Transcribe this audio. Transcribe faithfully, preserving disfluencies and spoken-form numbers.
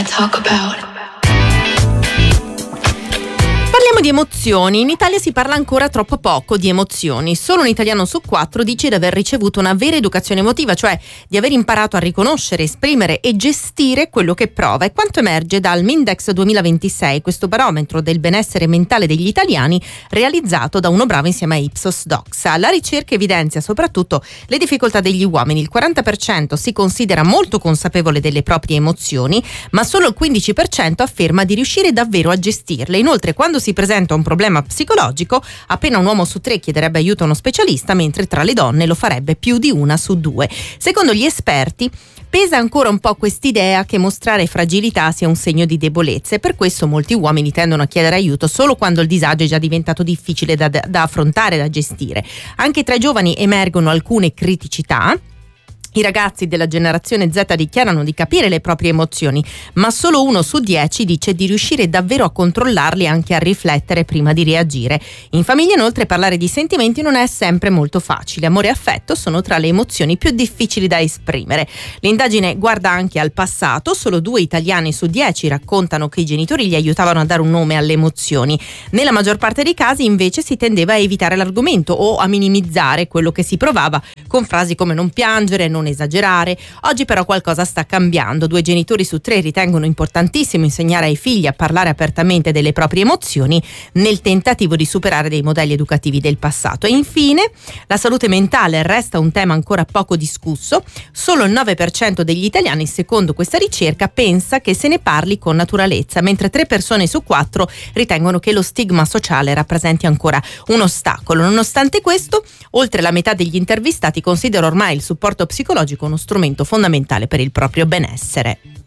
talk about. Parliamo di emozioni. In Italia si parla ancora troppo poco di emozioni. Solo un italiano su quattro dice di aver ricevuto una vera educazione emotiva, cioè di aver imparato a riconoscere, esprimere e gestire quello che prova. E quanto emerge dal Mindex duemilaventisei, questo barometro del benessere mentale degli italiani realizzato da Uno Bravo insieme a Ipsos Doxa. La ricerca evidenzia soprattutto le difficoltà degli uomini. Il quaranta per cento si considera molto consapevole delle proprie emozioni, ma solo il quindici per cento afferma di riuscire davvero a gestirle. Inoltre, quando si presenta un problema psicologico, appena un uomo su tre chiederebbe aiuto a uno specialista, mentre tra le donne lo farebbe più di una su due. Secondo gli esperti, pesa ancora un po' quest'idea che mostrare fragilità sia un segno di debolezza, e per questo molti uomini tendono a chiedere aiuto solo quando il disagio è già diventato difficile da, da affrontare, da gestire. Anche tra i giovani emergono alcune criticità. I ragazzi della generazione Z dichiarano di capire le proprie emozioni, ma solo uno su dieci dice di riuscire davvero a controllarli e anche a riflettere prima di reagire. In famiglia, inoltre, parlare di sentimenti non è sempre molto facile. Amore e affetto sono tra le emozioni più difficili da esprimere. L'indagine guarda anche al passato. Solo due italiani su dieci raccontano che i genitori li aiutavano a dare un nome alle emozioni. Nella maggior parte dei casi, invece, si tendeva a evitare l'argomento o a minimizzare quello che si provava con frasi come non piangere, non esagerare. Oggi però qualcosa sta cambiando. Due genitori su tre ritengono importantissimo insegnare ai figli a parlare apertamente delle proprie emozioni nel tentativo di superare dei modelli educativi del passato. E infine, la salute mentale resta un tema ancora poco discusso. Solo il nove per cento degli italiani, secondo questa ricerca, pensa che se ne parli con naturalezza, mentre tre persone su quattro ritengono che lo stigma sociale rappresenti ancora un ostacolo. Nonostante questo, oltre la metà degli intervistati considera ormai il supporto psicologico uno strumento fondamentale per il proprio benessere.